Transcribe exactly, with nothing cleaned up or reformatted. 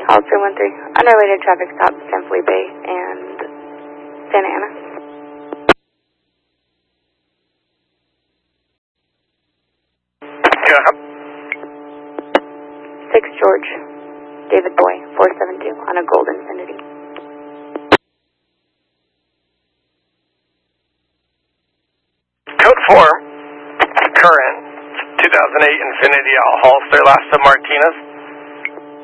Call three one three. Unrelated traffic stop, San Felipe and Santa Ana. Yeah. six George, David Boy, four seven two on a Gold Infinity. Code four, current, two thousand eight Infinity out Holster, last of Martinez.